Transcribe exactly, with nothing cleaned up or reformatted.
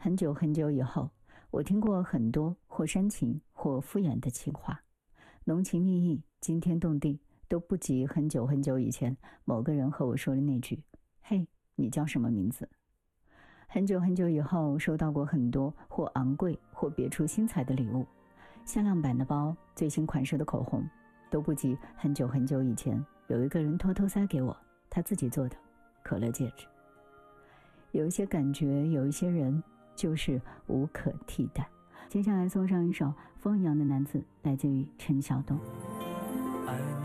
很久很久以后，我听过很多或煽情或敷衍的情话，浓情蜜意，惊天动地，都不及很久很久以前某个人和我说的那句嘿，你叫什么名字。很久很久以后，收到过很多或昂贵或别出心裁的礼物，限量版的包，最新款式的口红，都不及很久很久以前有一个人偷偷塞给我他自己做的可乐戒指。有一些感觉，有一些人就是无可替代。接下来送上一首《风一样的男子》，来自于陈晓东。 爱